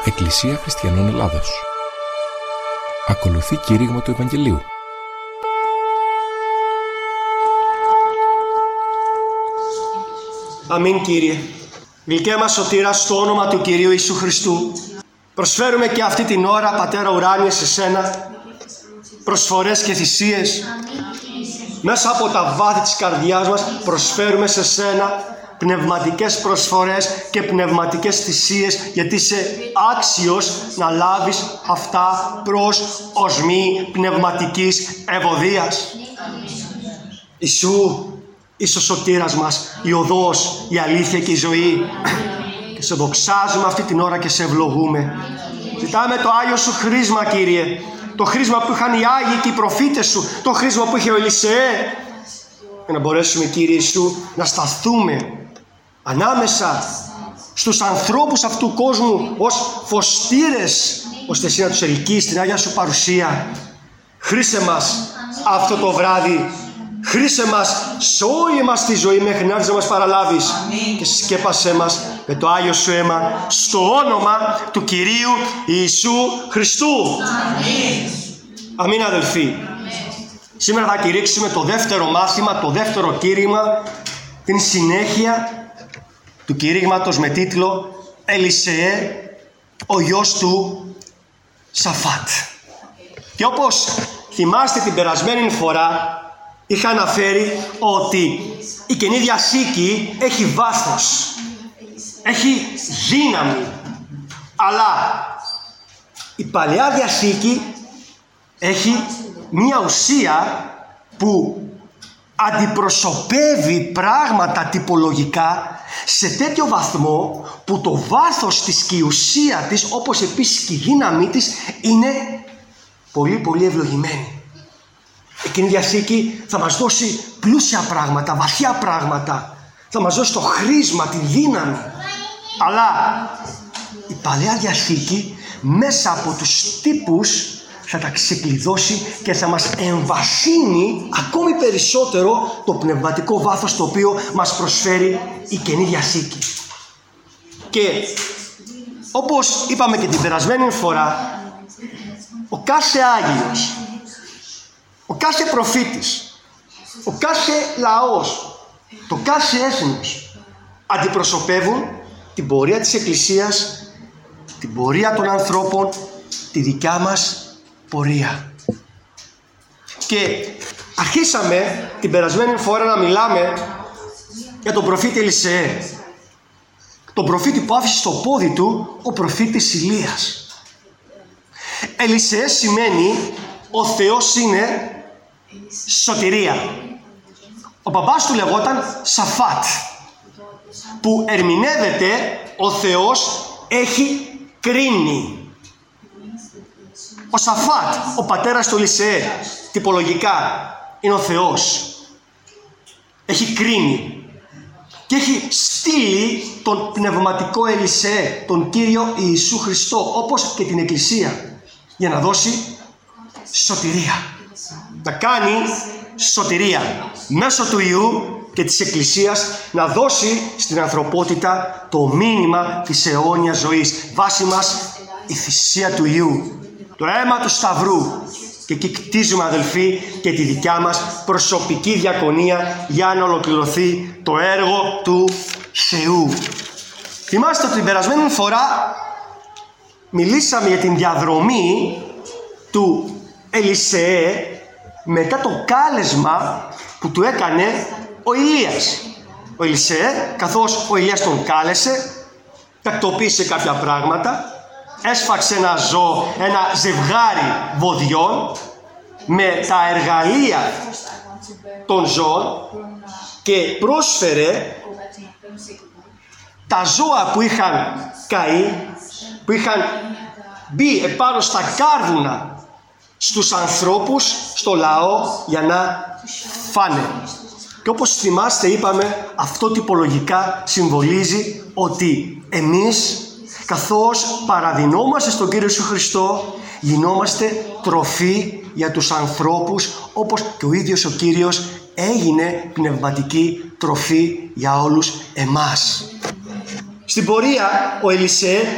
Εκκλησία Χριστιανών Ελλάδος. Ακολουθεί κήρυγμα του Ευαγγελίου. Αμήν, Κύριε. Γλυκέ μας σωτήρα, στο όνομα του Κυρίου Ιησού Χριστού, προσφέρουμε και αυτή την ώρα, Πατέρα ουράνιε, σε Σένα προσφορές και θυσίες. Μέσα από τα βάθη της καρδιάς μας προσφέρουμε σε Σένα πνευματικές προσφορές και πνευματικές θυσίες, γιατί είσαι άξιος να λάβεις αυτά προς οσμή πνευματικής ευωδίας. Ιησού, είσαι ο σωτήρας μας, η οδός, η αλήθεια και η ζωή. Και σε δοξάζουμε αυτή την ώρα και σε ευλογούμε. Ζητάμε το Άγιο Σου χρήσμα, Κύριε, το χρήσμα που είχαν οι Άγιοι και οι προφήτες Σου, το χρήσμα που είχε ο Ελισεέ, για να μπορέσουμε, Κύριε Ιησού, να σταθούμε ανάμεσα στους ανθρώπους αυτού του κόσμου ως φωστήρες, ώστε Εσύ να τους ελκύεις στην Άγια Σου παρουσία. Χρήσε μας αυτό το βράδυ, χρήσε μας σε όλη μας τη ζωή μέχρι να έρθεις να μας παραλάβεις. Και σκέπασέ μας με το Άγιο Σου αίμα, στο όνομα του Κυρίου Ιησού Χριστού. Αμήν, αδελφοί. Σήμερα θα κηρύξουμε το δεύτερο μάθημα, το δεύτερο κήρυγμα, την συνέχεια του κηρύγματος με τίτλο «Ελισεέ, ο γιος του Σαφάτ». Και όπως θυμάστε την περασμένη φορά, είχα αναφέρει ότι η Καινή Διαθήκη έχει βάθος, έχει δύναμη, αλλά η Παλαιά Διαθήκη έχει μία ουσία που αντιπροσωπεύει πράγματα τυπολογικά σε τέτοιο βαθμό που το βάθος της και η ουσία της, όπως επίσης και η δύναμή της, είναι πολύ πολύ ευλογημένη. Η Καινή Διαθήκη θα μας δώσει πλούσια πράγματα, βαθιά πράγματα, θα μας δώσει το χρήσμα, τη δύναμη, αλλά η Παλαιά Διαθήκη μέσα από τους τύπους θα τα ξεκλειδώσει και θα μας εμβαθύνει ακόμη περισσότερο το πνευματικό βάθος το οποίο μας προσφέρει η Καινή Διαθήκη. Και όπως είπαμε και την περασμένη φορά, ο κάθε Άγιος, ο κάθε προφήτης, ο κάθε λαός, το κάθε έθνος αντιπροσωπεύουν την πορεία της Εκκλησίας, την πορεία των ανθρώπων, τη δικιά μας πορεία. Και αρχίσαμε την περασμένη φορά να μιλάμε για τον προφήτη Ελισεέ, τον προφήτη που άφησε στο πόδι του ο προφήτης Ηλίας. Ελισεέ σημαίνει ο Θεός είναι σωτηρία. Ο παπάς του λεγόταν Σαφάτ, που ερμηνεύεται ο Θεός έχει κρίνει. Ο Σαφάτ, ο πατέρας του Ελισεέ, τυπολογικά είναι ο Θεός. Έχει κρίνει και έχει στείλει τον πνευματικό Ελισεέ, τον Κύριο Ιησού Χριστό, όπως και την Εκκλησία, για να δώσει σωτηρία. Να κάνει σωτηρία μέσω του Υιού και της Εκκλησίας, να δώσει στην ανθρωπότητα το μήνυμα της αιώνιας ζωής. Βάση μας η θυσία του Υιού, το αίμα του Σταυρού. Και εκεί κτίζουμε, αδελφοί, και τη δικιά μας προσωπική διακονία για να ολοκληρωθεί το έργο του Θεού. Θυμάστε ότι την περασμένη φορά μιλήσαμε για την διαδρομή του Ελισεέ μετά το κάλεσμα που του έκανε ο Ηλίας. Ο Ελισεέ, καθώς ο Ηλίας τον κάλεσε, τακτοποίησε κάποια πράγματα, έσφαξε ένα ζώο, ένα ζευγάρι βοδιών με τα εργαλεία των ζώων και πρόσφερε τα ζώα που είχαν καεί, που είχαν μπει επάνω στα κάρβουνα στους ανθρώπους, στο λαό, για να φάνε. Και όπως θυμάστε, είπαμε, αυτό τυπολογικά συμβολίζει ότι εμείς, καθώς παραδεινόμαστε στον Κύριο Ιησού Χριστό, γινόμαστε τροφή για τους ανθρώπους, όπως και ο ίδιος ο Κύριος έγινε πνευματική τροφή για όλους εμάς. Στην πορεία ο Ελισεέ